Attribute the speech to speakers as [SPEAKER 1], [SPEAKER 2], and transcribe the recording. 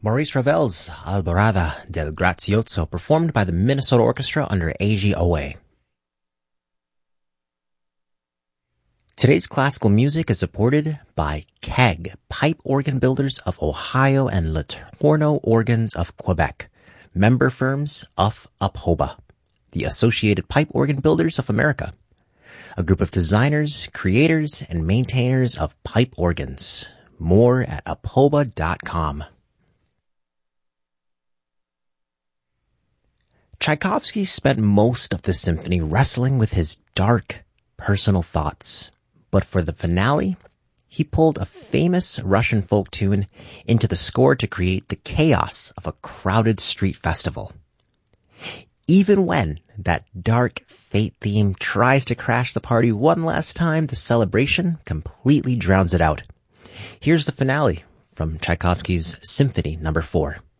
[SPEAKER 1] Maurice Ravel's Alborada del Grazioso, performed by the Minnesota Orchestra under Eiji Oe. Today's classical music is supported by KEG, Pipe Organ Builders of Ohio and Letourneau Organs of Quebec, member firms of APOBA, the Associated Pipe Organ Builders of America, a group of designers, creators, and maintainers of pipe organs. More at apoba.com. Tchaikovsky spent most of the symphony wrestling with his dark, personal thoughts. But for the finale, he pulled a famous Russian folk tune into the score to create the chaos of a crowded street festival. Even when that dark fate theme tries to crash the party one last time, the celebration completely drowns it out. Here's the finale from Tchaikovsky's Symphony No. 4.